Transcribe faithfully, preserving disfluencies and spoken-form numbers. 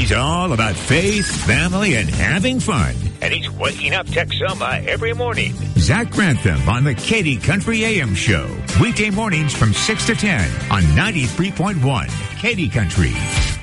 He's all about faith, family, and having fun. And he's waking up Texoma every morning. Zach Grantham on the Katy Country A M Show. Weekday mornings from six to ten on ninety-three point one Katy Country.